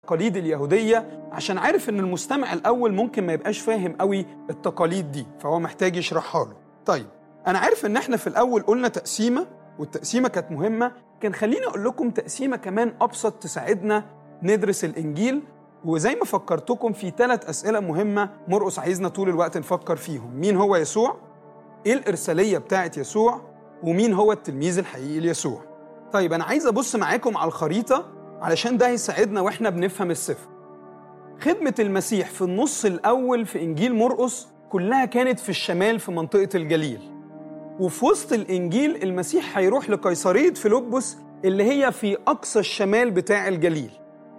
التقاليد اليهودية عشان عارف إن المستمع الأول ممكن ما يبقاش فاهم قوي التقاليد دي، فهو محتاج يشرحها له. طيب أنا عارف إن إحنا في الأول قلنا تقسيمة، والتقسيمة كانت مهمة. كان خليني أقول لكم تقسيمة كمان أبسط تساعدنا ندرس الإنجيل. وزي ما فكرتكم في 3 أسئلة مهمة مرقس عايزنا طول الوقت نفكر فيهم: مين هو يسوع؟ إيه الإرسالية بتاعت يسوع؟ ومين هو التلميذ الحقيقي ليسوع؟ طيب أنا عايز أبص معاكم على الخريطة علشان ده هيساعدنا وإحنا بنفهم السفر. خدمة المسيح في النص الأول في إنجيل مرقس كلها كانت في الشمال في منطقة الجليل، وفي وسط الإنجيل المسيح هيروح لقيصرية فيلبس اللي هي في أقصى الشمال بتاع الجليل.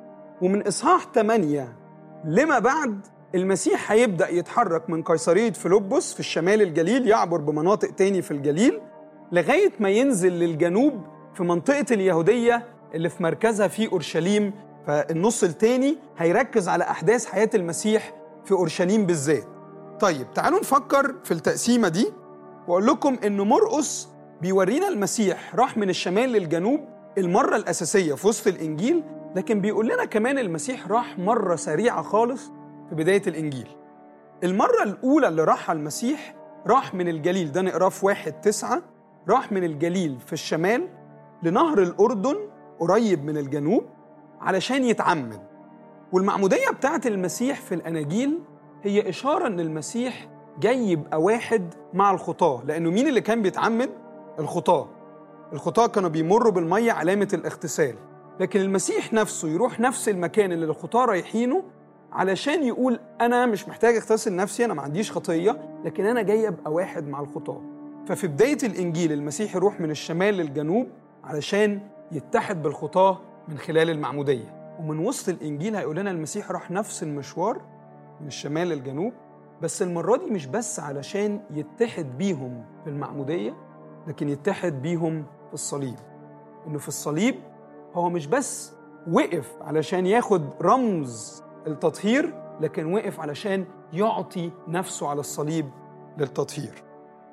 ومن إصحاح 8 لما بعد المسيح هيبدأ يتحرك من قيصرية فيلبس في الشمال الجليل، يعبر بمناطق تاني في الجليل لغاية ما ينزل للجنوب في منطقة اليهودية اللي في مركزها في أورشليم. فالنص التاني هيركز على أحداث حياة المسيح في أورشليم بالذات. طيب تعالوا نفكر في التقسيمة دي وأقول لكم إنه مرقس بيورينا المسيح راح من الشمال للجنوب المرة الأساسية في وسط الإنجيل، لكن بيقول لنا كمان المسيح راح مرة سريعة خالص في بداية الإنجيل. المرة الأولى اللي راحها المسيح راح من الجليل، ده نقراه في 1:9، راح من الجليل في الشمال لنهر الأردن قريب من الجنوب علشان يتعمد. والمعمودية بتاعت المسيح في الأناجيل هي إشارة إن المسيح جاي يبقى واحد مع الخطاة، لأنه مين اللي كان بيتعمد؟ الخطاة. الخطاة كانوا بيمروا بالمية علامة الاغتسال، لكن المسيح نفسه يروح نفس المكان اللي الخطاة رايحينه علشان يقول أنا مش محتاج اغتسل نفسي، أنا ما عنديش خطية، لكن أنا جاي أبقى واحد مع الخطاة. ففي بداية الإنجيل المسيح يروح من الشمال للجنوب علشان يتحد بالخطاة من خلال المعمودية. ومن وسط الإنجيل هيقول لنا المسيح راح نفس المشوار من الشمال للجنوب، بس المرة دي مش بس علشان يتحد بيهم في المعمودية، لكن يتحد بيهم في الصليب. إنه في الصليب هو مش بس وقف علشان ياخد رمز التطهير، لكن وقف علشان يعطي نفسه على الصليب للتطهير.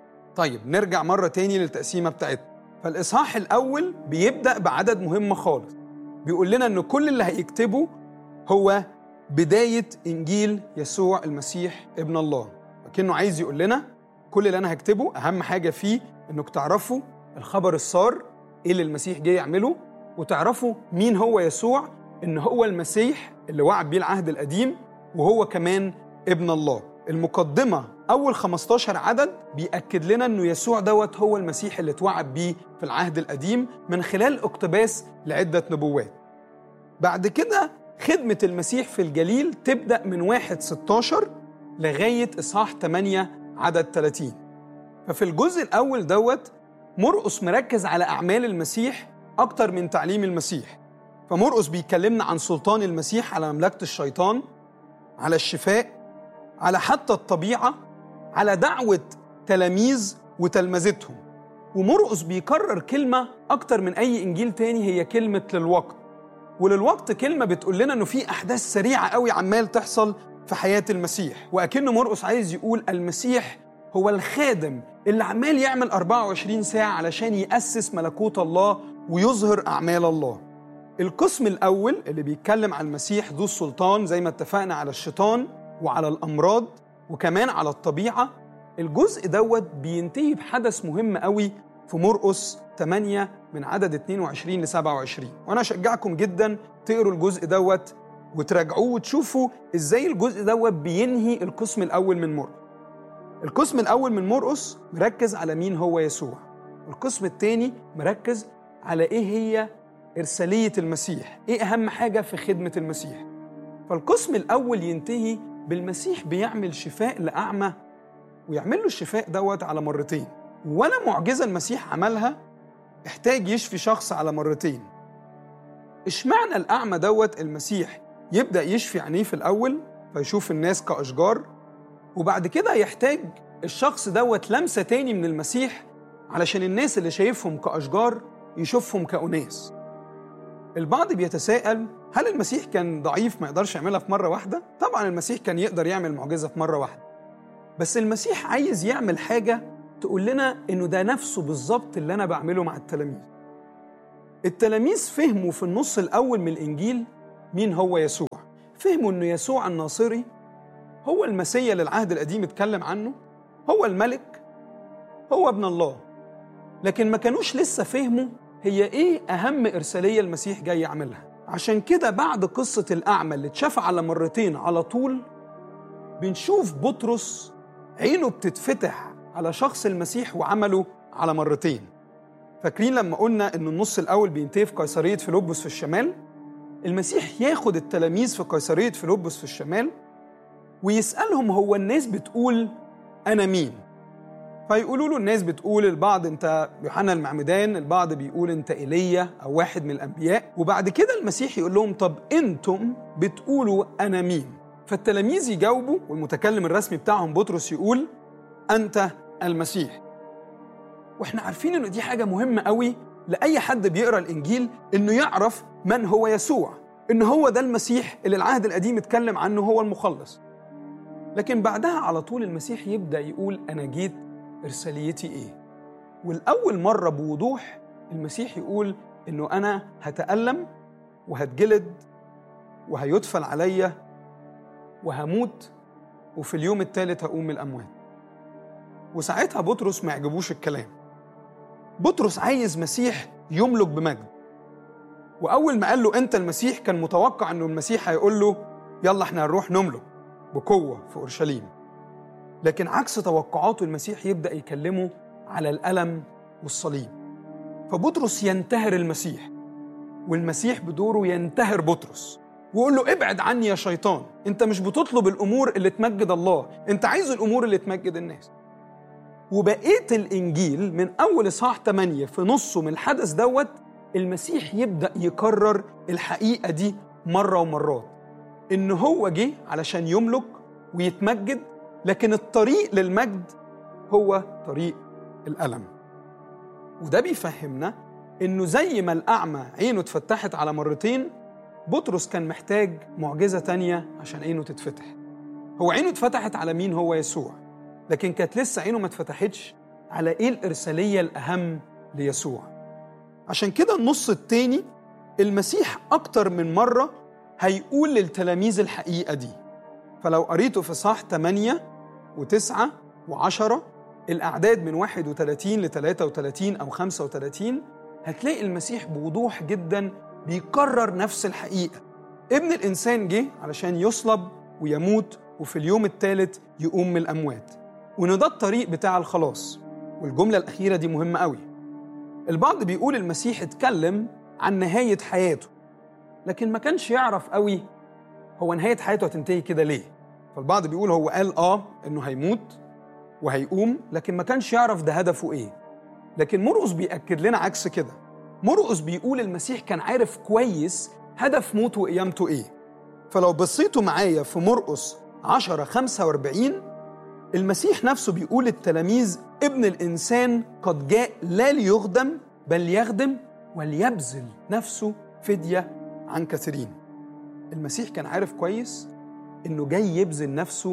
طيب نرجع مرة تاني للتقسيمة بتاعتنا. فالإصحاح الأول بيبدأ بعدد مهم خالص، بيقول لنا إن كل اللي هيكتبه هو بداية إنجيل يسوع المسيح ابن الله. لكنه عايز يقول لنا كل اللي أنا هكتبه أهم حاجة فيه إنك تعرفوا الخبر السار، إيه اللي المسيح جاي يعمله، وتعرفوا مين هو يسوع، إن هو المسيح اللي وعد بيه العهد القديم، وهو كمان ابن الله. المقدمة أول 15 عدد بيأكد لنا إنه يسوع دوت هو المسيح اللي اتوعد بيه في العهد القديم من خلال اقتباس لعدة نبوات. بعد كده خدمة المسيح في الجليل تبدأ من 1:16 لغاية إصحاح 8 عدد 30. ففي الجزء الأول دوت مرقس مركز على أعمال المسيح أكتر من تعليم المسيح. فمرقس بيكلمنا عن سلطان المسيح على مملكة الشيطان، على الشفاء، على حتى الطبيعة، على دعوة تلاميذ وتلمذتهم. ومرقس بيكرر كلمة أكتر من أي إنجيل تاني، هي كلمة للوقت. وللوقت كلمة بتقول لنا إنه في أحداث سريعة قوي عمال تحصل في حياة المسيح، وأكنه مرقس عايز يقول المسيح هو الخادم اللي عمال يعمل 24 ساعة علشان يأسس ملكوت الله ويظهر أعمال الله. القسم الأول اللي بيتكلم عن المسيح ذو السلطان زي ما اتفقنا على الشيطان وعلى الأمراض وكمان على الطبيعة. الجزء دوت بينتهي بحدث مهم قوي في مرقس 8 من عدد 22 ل 27. وأنا أشجعكم جدا تقروا الجزء دوت وتراجعوه وتشوفوا إزاي الجزء دوت بينهي القسم الأول من مرقس. القسم الأول من مرقس مركز على مين هو يسوع، والقسم الثاني مركز على إيه هي إرسالية المسيح، إيه أهم حاجة في خدمة المسيح. فالقسم الأول ينتهي بالمسيح بيعمل شفاء لأعمى، ويعمل له الشفاء دوت على مرتين، ولا معجزة المسيح عملها احتاج يشفي شخص على مرتين. اشمعنى الأعمى دوت المسيح يبدأ يشفي عينيه في الأول فيشوف الناس كأشجار، وبعد كده يحتاج الشخص دوت لمسة تاني من المسيح علشان الناس اللي شايفهم كأشجار يشوفهم كأناس؟ البعض بيتساءل هل المسيح كان ضعيف ما يقدرش يعملها في مرة واحدة؟ طبعا المسيح كان يقدر يعمل معجزة في مرة واحدة، بس المسيح عايز يعمل حاجة تقول لنا إنه ده نفسه بالظبط اللي أنا بعمله مع التلاميذ. التلاميذ فهموا في النص الأول من الإنجيل مين هو يسوع. فهموا إنه يسوع الناصري هو المسيا اللي العهد القديم اتكلم عنه، هو الملك، هو ابن الله. لكن ما كانوش لسه فهموا هي إيه أهم إرسالية المسيح جاي يعملها. عشان كده بعد قصة الأعمى اللي اتشاف على مرتين على طول، بنشوف بطرس عينه بتتفتح على شخص المسيح وعمله على مرتين. فاكرين لما قلنا إن النص الأول بينتهي في قيصرية فيلبس في الشمال؟ المسيح ياخد التلاميذ في قيصرية فيلبس في الشمال ويسألهم هو الناس بتقول أنا مين؟ فيقولوا له الناس بتقول البعض أنت يوحنا المعمدان، البعض بيقول أنت إيليا أو واحد من الأنبياء. وبعد كده المسيح يقول لهم طب أنتم بتقولوا أنا مين؟ فالتلاميذ يجاوبوا، والمتكلم الرسمي بتاعهم بطرس يقول أنت المسيح. وإحنا عارفين إنه دي حاجة مهمة قوي لأي حد بيقرأ الإنجيل، إنه يعرف من هو يسوع، إنه هو ده المسيح اللي العهد القديم اتكلم عنه هو المخلص. لكن بعدها على طول المسيح يبدأ يقول أنا جيت إرساليتي إيه؟ والأول مرة بوضوح المسيح يقول إنه أنا هتألم وهتجلد وهيدفن عليا وهموت وفي اليوم الثالث هقوم من الأموات. وساعتها بطرس ما يعجبوش الكلام. بطرس عايز مسيح يملك بمجد. وأول ما قال له أنت المسيح كان متوقع أنه المسيح هيقول له يلا احنا هنروح نملك بقوة في أورشليم. لكن عكس توقعاته المسيح يبدأ يكلمه على الألم والصليب. فبطرس ينتهر المسيح، والمسيح بدوره ينتهر بطرس ويقول له ابعد عني يا شيطان، انت مش بتطلب الأمور اللي تمجد الله، انت عايز الأمور اللي تمجد الناس. وبقية الإنجيل من أول إصحاح 8 في نصه من الحدث دوت المسيح يبدأ يكرر الحقيقة دي مرة ومرات، إنه هو جه علشان يملك ويتمجد، لكن الطريق للمجد هو طريق الألم. وده بيفهمنا إنه زي ما الأعمى عينه اتفتحت على مرتين، بطرس كان محتاج معجزة تانية عشان عينه تتفتح. هو عينه اتفتحت على مين هو يسوع، لكن كانت لسه عينه ما اتفتحتش على إيه الإرسالية الأهم ليسوع. عشان كده النص التاني المسيح أكتر من مرة هيقول للتلاميذ الحقيقة دي. فلو قريته في صح 8 و9 و10 الأعداد من 31 ل 33 أو 35 هتلاقي المسيح بوضوح جدا بيكرر نفس الحقيقة. ابن الإنسان جه علشان يصلب ويموت وفي اليوم الثالث يقوم من الأموات، وإن ده الطريق بتاع الخلاص. والجملة الأخيرة دي مهمة قوي. البعض بيقول المسيح اتكلم عن نهاية حياته، لكن ما كانش يعرف قوي هو نهاية حياته هتنتهي كده ليه. فالبعض بيقول هو قال إنه هيموت وهيقوم، لكن ما كانش يعرف ده هدفه إيه. لكن مرقس بيأكد لنا عكس كده. مرقس بيقول المسيح كان عارف كويس هدف موته وقيامته إيه. فلو بصيتوا معايا في مرقس 10:45 المسيح نفسه بيقول التلاميذ ابن الإنسان قد جاء لا ليخدم بل يخدم وليبذل نفسه فدية عن كثيرين. المسيح كان عارف كويس إنه جاي يبذل نفسه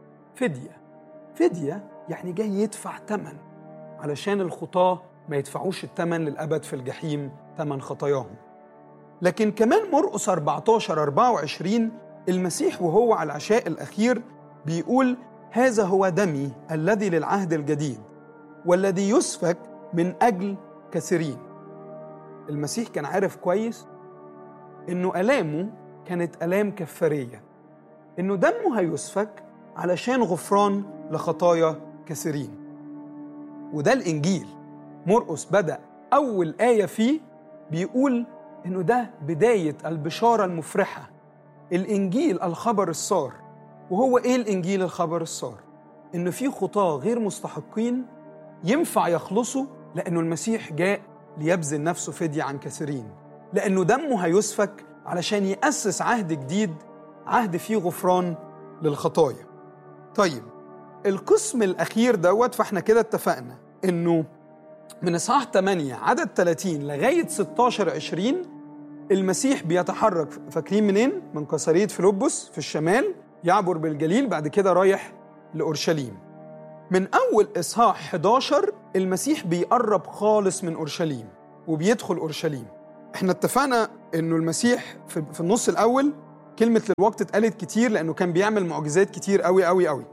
فدية يعني جاي يدفع تمن علشان الخطاة ما يدفعوش التمن للأبد في الجحيم، تمن خطاياهم. لكن كمان مرقس 14:24 المسيح وهو على العشاء الأخير بيقول هذا هو دمي الذي للعهد الجديد والذي يسفك من أجل كثيرين. المسيح كان عارف كويس إنه آلامه كانت آلام كفارية، إنه دمه هيسفك علشان غفران لخطايا كثيرين. وده الإنجيل. مرقس بدأ أول آية فيه بيقول إنه ده بداية البشارة المفرحة، الإنجيل الخبر السار. وهو إيه الإنجيل الخبر السار؟ إنه في خطاة غير مستحقين ينفع يخلصوا لأنه المسيح جاء ليبذل نفسه فدية عن كثيرين، لأنه دمه هيسفك علشان يأسس عهد جديد، عهد فيه غفران للخطايا. طيب القسم الأخير دوت، فإحنا كده اتفقنا إنه من إصحاح 8 عدد 30 لغاية 16-20 المسيح بيتحرك، فاكرين منين؟ من قيصرية فيلبس في الشمال، يعبر بالجليل، بعد كده رايح لأورشليم. من أول إصحاح 11 المسيح بيقرب خالص من أورشليم وبيدخل أورشليم. احنا اتفقنا انه المسيح في النص الاول كلمة للوقت اتقالت كتير لانه كان بيعمل معجزات كتير قوي قوي قوي.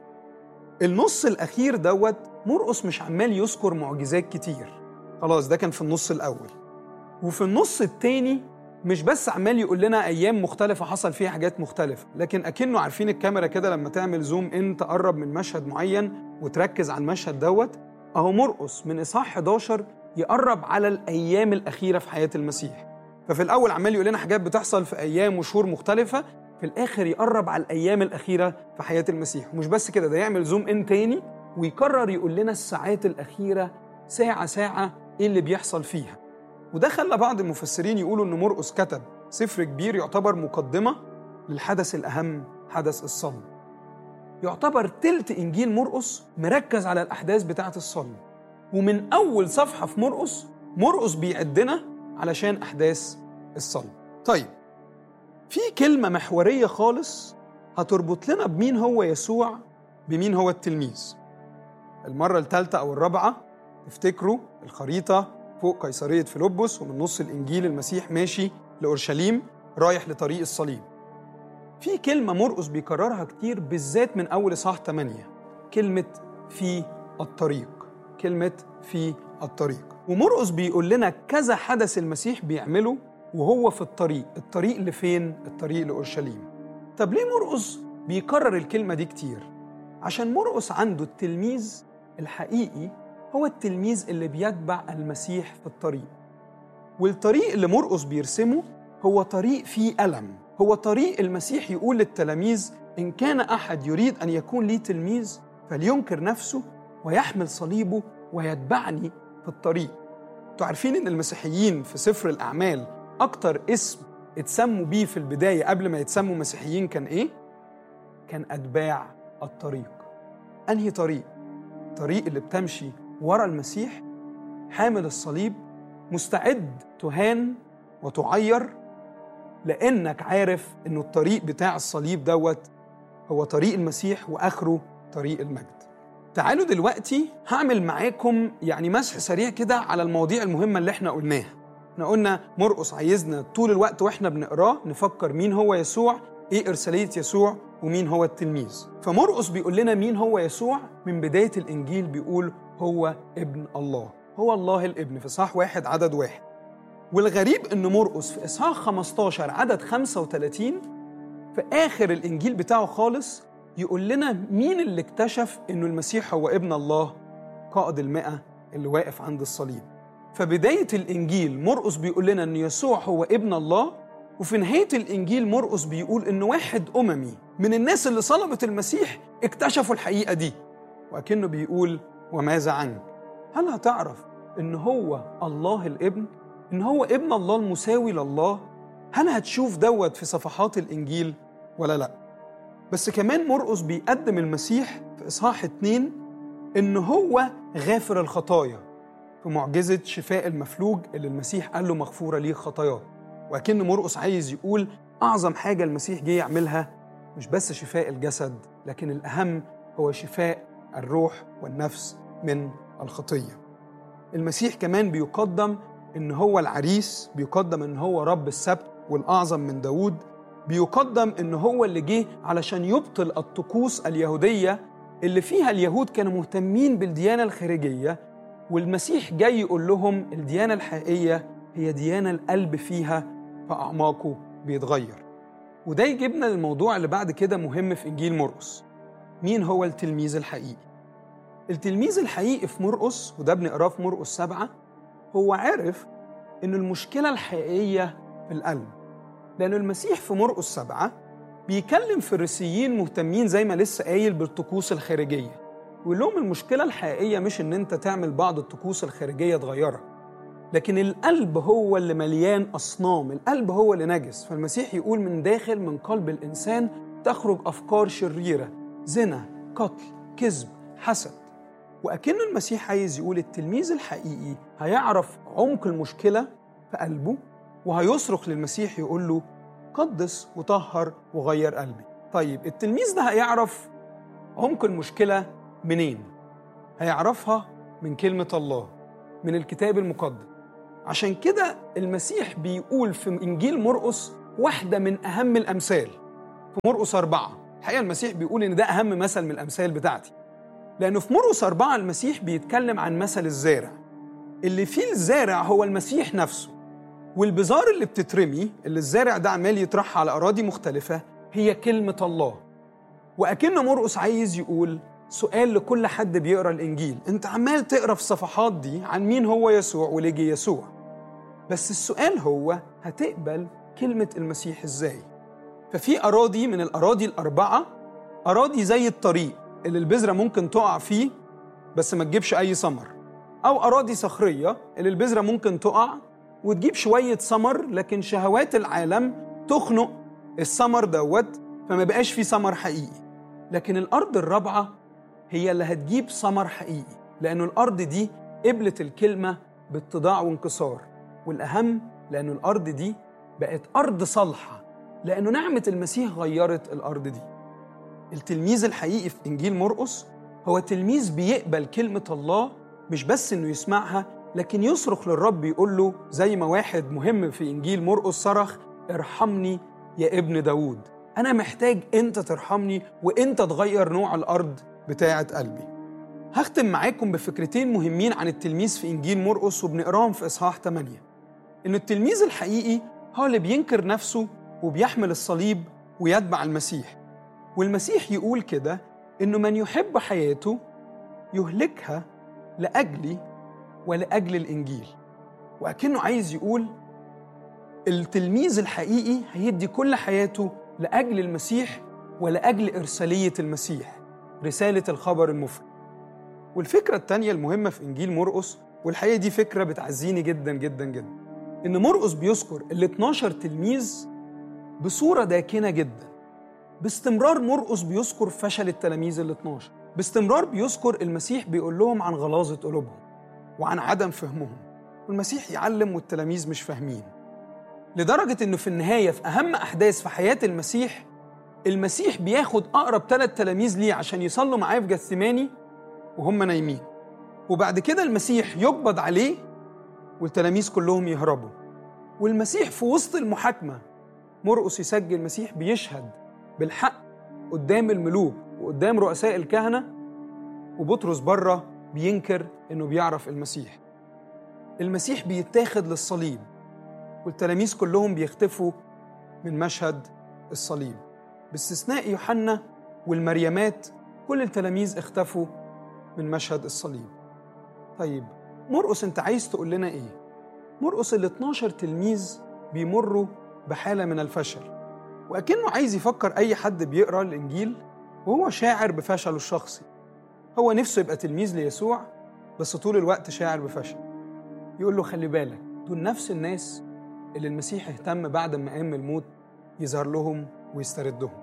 النص الاخير دوت مرقس مش عمال يذكر معجزات كتير، خلاص ده كان في النص الاول. وفي النص التاني مش بس عمال يقول لنا ايام مختلفة حصل فيها حاجات مختلفة، لكن اكنه عارفين الكاميرا كده لما تعمل زوم ان تقرب من مشهد معين وتركز على المشهد دوت، اهو مرقس من اصحاح 11 يقرب على الايام الاخيرة في حياة المسيح. ففي الأول عمال يقول لنا حاجات بتحصل في أيام وشهور مختلفة، في الآخر يقرب على الأيام الأخيرة في حياة المسيح. ومش بس كده، ده يعمل زوم إن تاني ويكرر يقول لنا الساعات الأخيرة ساعة ساعة إيه اللي بيحصل فيها. وده خلى بعض المفسرين يقولوا إن مرقس كتب سفر كبير يعتبر مقدمة للحدث الأهم، حدث الصلب. يعتبر تلت إنجيل مرقس مركز على الأحداث بتاعة الصلب، ومن أول صفحة في مرقس بيعدنا علشان أحداث الصلب. طيب، في كلمة محورية خالص هتربط لنا بمين هو يسوع بمين هو التلميذ. المرة الثالثة أو الرابعة تفتكروا الخريطة فوق قيصرية فيلبس، ومن نص الإنجيل المسيح ماشي لأورشليم رايح لطريق الصليب. في كلمة مرقس بيكررها كتير بالذات من أول إصحاح 8، كلمة في الطريق، كلمة في الطريق. ومرقس بيقول لنا كذا حدث المسيح بيعمله وهو في الطريق لفين؟ الطريق لأورشليم. طب ليه مرقس بيكرر الكلمة دي كتير؟ عشان مرقس عنده التلميذ الحقيقي هو التلميذ اللي بيتبع المسيح في الطريق. والطريق اللي مرقس بيرسمه هو طريق فيه ألم، هو طريق المسيح يقول للتلاميذ إن كان أحد يريد أن يكون لي تلميذ فلينكر نفسه ويحمل صليبه ويتبعني في الطريق. انتوا عارفين ان المسيحيين في سفر الأعمال أكتر اسم اتسموا بيه في البداية قبل ما يتسموا مسيحيين كان إيه؟ كان أتباع الطريق. أنهي طريق؟ الطريق اللي بتمشي ورا المسيح حامل الصليب، مستعد تهان وتعير لأنك عارف إنه الطريق بتاع الصليب دوت هو طريق المسيح وآخره طريق المجد. تعالوا دلوقتي هعمل معاكم مسح سريع كده على المواضيع المهمة اللي احنا قلناها. احنا قلنا مرقس عايزنا طول الوقت واحنا بنقراه نفكر مين هو يسوع، ايه إرسالية يسوع، ومين هو التلميذ. فمرقس بيقول لنا مين هو يسوع من بداية الإنجيل، بيقول هو ابن الله، هو الله الابن في إصحاح 1 عدد 1. والغريب إن مرقس في إصحاح 15 عدد 35 في آخر الإنجيل بتاعه خالص يقول لنا مين اللي اكتشف إنه المسيح هو ابن الله، قائد المئة اللي واقف عند الصليب. فبداية الإنجيل مرقس بيقول لنا إن يسوع هو ابن الله، وفي نهاية الإنجيل مرقس بيقول إنه واحد أممي من الناس اللي صلبت المسيح اكتشفوا الحقيقة دي، وأكنه بيقول وماذا عنك؟ هل هتعرف إن هو الله الابن؟ إن هو ابن الله المساوي لله؟ هل هتشوف دوت في صفحات الإنجيل ولا لأ؟ بس كمان مرقس بيقدم المسيح في إصحاح 2 إن هو غافر الخطايا في معجزة شفاء المفلوج اللي المسيح قال له مغفورة ليه خطاياه. وأكن مرقس عايز يقول أعظم حاجة المسيح جه يعملها مش بس شفاء الجسد، لكن الأهم هو شفاء الروح والنفس من الخطية. المسيح كمان بيقدم إن هو العريس، بيقدم إن هو رب السبت والأعظم من داود، بيقدم إن هو اللي جه علشان يبطل الطقوس اليهودية اللي فيها اليهود كانوا مهتمين بالديانة الخارجية، والمسيح جاي يقول لهم الديانة الحقيقية هي ديانة القلب فيها فأعماقه بيتغير. وده يجيبنا للموضوع اللي بعد كده مهم في إنجيل مرقس، مين هو التلميذ الحقيقي؟ التلميذ الحقيقي في مرقس، وده بنقراه في مرقس 7، هو عارف إن المشكلة الحقيقية في القلب، لأن المسيح في مرقس 7 بيكلم فريسيين مهتمين زي ما لسه قايل بالطقوس الخارجية، ويقول لهم المشكلة الحقيقية مش إن أنت تعمل بعض الطقوس الخارجية تغيرها، لكن القلب هو اللي مليان أصنام، القلب هو اللي نجس. فالمسيح يقول من داخل من قلب الإنسان تخرج أفكار شريرة، زنا، قتل، كذب، حسد. وأكن المسيح عايز يقول التلميذ الحقيقي هيعرف عمق المشكلة في قلبه، وهيصرخ للمسيح يقول له قدس وطهر وغير قلبي. طيب التلميذ ده هيعرف عمق المشكلة منين؟ هيعرفها من كلمة الله، من الكتاب المقدس. عشان كده المسيح بيقول في إنجيل مرقس واحدة من أهم الأمثال في مرقس 4. الحقيقة المسيح بيقول إن ده أهم مثل من الأمثال بتاعتي، لأنه في مرقس 4 المسيح بيتكلم عن مثل الزارع اللي فيه الزارع هو المسيح نفسه، والبذار اللي بتترمي اللي الزارع ده عمال يطرحها على أراضي مختلفة هي كلمة الله. وأكن مرقس عايز يقول سؤال لكل حد بيقرأ الإنجيل: أنت عمال تقرأ في الصفحات دي عن مين هو يسوع وليه جه يسوع، بس السؤال هو هتقبل كلمة المسيح إزاي؟ ففي أراضي من الأراضي الأربعة، أراضي زي الطريق اللي البذرة ممكن تقع فيه بس ما تجيبش أي ثمر، أو أراضي صخرية اللي البذرة ممكن تقع وتجيب شوية ثمر لكن شهوات العالم تخنق الثمر دوت فما بقاش فيه ثمر حقيقي. لكن الأرض الرابعة هي اللي هتجيب ثمر حقيقي، لأنه الأرض دي قبلت الكلمة باتضاع وانكسار، والأهم لأنه الأرض دي بقت أرض صالحة لأنه نعمة المسيح غيرت الأرض دي. التلميذ الحقيقي في إنجيل مرقس هو تلميذ بيقبل كلمة الله، مش بس إنه يسمعها لكن يصرخ للرب يقول له زي ما واحد مهم في إنجيل مرقس صرخ: ارحمني يا ابن داود، أنا محتاج أنت ترحمني وأنت تغير نوع الأرض بتاعة قلبي. هختم معاكم بفكرتين مهمين عن التلميذ في إنجيل مرقس وبنقراهم في إصحاح 8، إن التلميذ الحقيقي هو اللي بينكر نفسه وبيحمل الصليب ويتبع المسيح، والمسيح يقول كده إنه من يحب حياته يهلكها لأجلي ولأجل الإنجيل. وأكنه عايز يقول التلميذ الحقيقي هيدي كل حياته لأجل المسيح ولأجل إرسالية المسيح، رسالة الخبر المفرح. والفكرة التانية المهمة في إنجيل مرقس، والحقيقة دي فكرة بتعزيني جدا جدا جدا، إن مرقس بيذكر ال 12 تلميذ بصورة داكنة جدا. باستمرار مرقس بيذكر فشل التلاميذ ال 12، باستمرار بيذكر المسيح بيقول لهم عن غلاظة قلوبهم وعن عدم فهمهم، والمسيح يعلم والتلاميذ مش فاهمين، لدرجة إنه في النهاية في أهم أحداث في حياة المسيح بياخد أقرب 3 تلاميذ ليه عشان يصلوا معاه في جثماني وهم نايمين، وبعد كده المسيح يقبض عليه والتلاميذ كلهم يهربوا. والمسيح في وسط المحاكمة مرقس يسجل المسيح بيشهد بالحق قدام الملوك وقدام رؤساء الكهنة، وبطرس بره بينكر إنه بيعرف المسيح بيتاخد للصليب والتلاميذ كلهم بيختفوا من مشهد الصليب باستثناء يوحنا والمريمات، كل التلاميذ اختفوا من مشهد الصليب. طيب مرقس انت عايز تقول لنا ايه؟ مرقس ال 12 تلميذ بيمروا بحالة من الفشل، وأكنه عايز يفكر أي حد بيقرأ الإنجيل وهو شاعر بفشله الشخصي. هو نفسه يبقى تلميذ ليسوع بس طول الوقت شاعر بفشل. يقول له خلي بالك، دول نفس الناس اللي المسيح اهتم بعد ما قام من الموت يظهر لهم ويستردهم.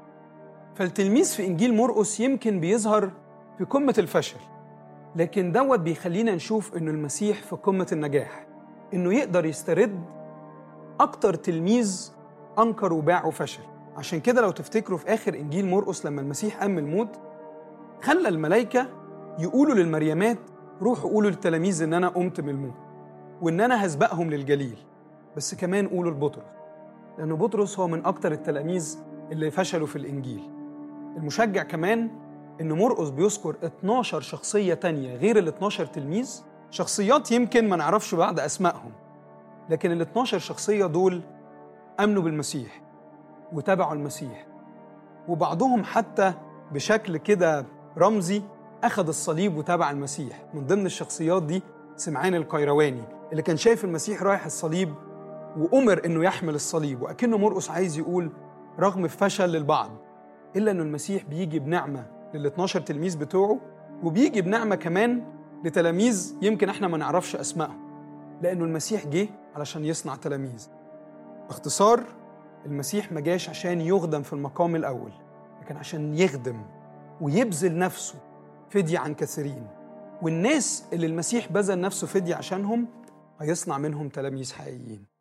فالتلميذ في إنجيل مرقس يمكن بيظهر في قمة الفشل، لكن دوت بيخلينا نشوف إنه المسيح في قمة النجاح، إنه يقدر يسترد أكتر تلميذ أنكر وباع وفشل. عشان كده لو تفتكروا في آخر إنجيل مرقس لما المسيح قام من الموت خلى الملائكة يقولوا للمريمات روحوا قولوا للتلاميذ إن أنا قمت من الموت وإن أنا هسبقهم للجليل، بس كمان قولوا لبطرس، لأنه بطرس هو من أكتر التلاميذ اللي فشلوا في الإنجيل. المشجع كمان إن مرقس بيذكر 12 شخصية تانية غير ال 12 تلميذ، شخصيات يمكن ما نعرفش بعد أسمائهم، لكن ال 12 شخصية دول أمنوا بالمسيح وتابعوا المسيح، وبعضهم حتى بشكل كده رمزي أخذ الصليب وتابع المسيح. من ضمن الشخصيات دي سمعان القيرواني اللي كان شايف المسيح رايح الصليب وأمر إنه يحمل الصليب، وأكنه مرقس عايز يقول رغم فشل للبعض إلا إنه المسيح بيجي بنعمة لل 12 تلميذ بتوعه، وبيجي بنعمة كمان لتلاميذ يمكن إحنا ما نعرفش أسمائهم، لأنه المسيح جه علشان يصنع تلاميذ. باختصار المسيح ما جاش عشان يخدم في المقام الأول، لكن عشان يخدم ويبذل نفسه فدية عن كثيرين، والناس اللي المسيح بذل نفسه فدية عشانهم هيصنع منهم تلاميذ حقيقيين.